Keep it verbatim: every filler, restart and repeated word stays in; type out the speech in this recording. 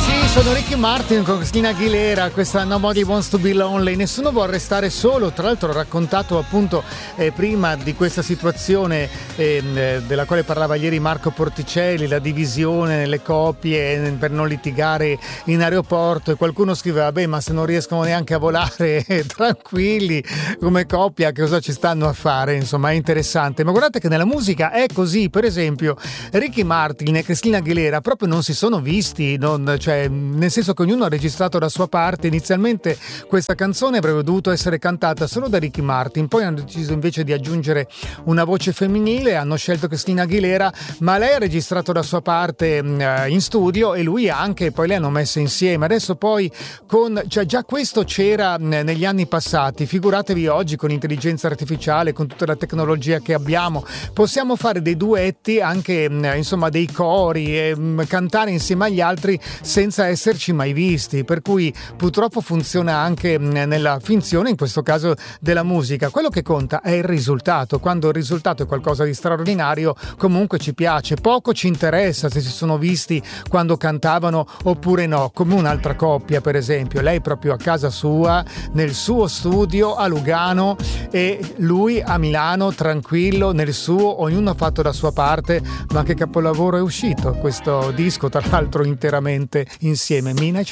Sono Ricky Martin con Christina Aguilera, questa Nobody Wants to Be Lonely. Nessuno vuole restare solo. Tra l'altro ho raccontato appunto eh, prima di questa situazione eh, della quale parlava ieri Marco Porticelli, la divisione nelle coppie per non litigare in aeroporto, e qualcuno scriveva: beh, ma se non riescono neanche a volare tranquilli come coppia, che cosa ci stanno a fare? Insomma, è interessante. Ma guardate che nella musica è così. Per esempio Ricky Martin e Christina Aguilera proprio non si sono visti, non, cioè nel senso che ognuno ha registrato la sua parte. Inizialmente questa canzone avrebbe dovuto essere cantata solo da Ricky Martin, poi hanno deciso invece di aggiungere una voce femminile, hanno scelto Christina Aguilera, ma lei ha registrato la sua parte in studio e lui anche, poi le hanno messe insieme. Adesso poi con, cioè già questo c'era negli anni passati, figuratevi oggi con l'intelligenza artificiale, con tutta la tecnologia che abbiamo, possiamo fare dei duetti, anche insomma dei cori, e cantare insieme agli altri senza esserci mai visti, per cui purtroppo funziona anche nella finzione, in questo caso della musica. Quello che conta è il risultato. Quando il risultato è qualcosa di straordinario, comunque ci piace, poco ci interessa se si sono visti quando cantavano oppure no, come un'altra coppia per esempio, lei proprio a casa sua, nel suo studio a Lugano e lui a Milano tranquillo nel suo, ognuno ha fatto la sua parte. Ma che capolavoro è uscito questo disco, tra l'altro interamente insieme, Mina